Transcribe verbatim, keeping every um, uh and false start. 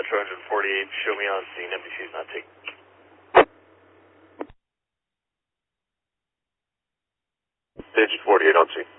two forty-eight, show me on scene, empty she's not taken. Digit forty-eight on scene.